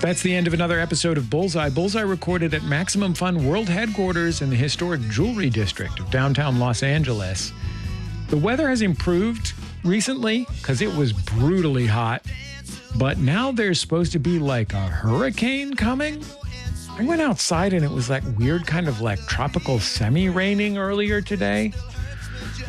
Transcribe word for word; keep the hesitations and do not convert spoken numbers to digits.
That's the end of another episode of Bullseye. Bullseye recorded at Maximum Fun World Headquarters in the historic Jewelry District of downtown Los Angeles. The weather has improved recently because it was brutally hot, but now there's supposed to be like a hurricane coming. I went outside and it was like weird kind of like tropical semi-raining earlier today.